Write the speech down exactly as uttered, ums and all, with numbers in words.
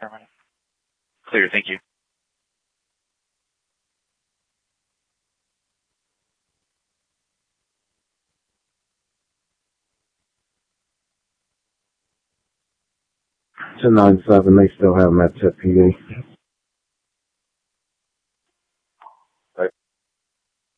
Clear, thank you. ten nine seven, they still have them at Tip P D.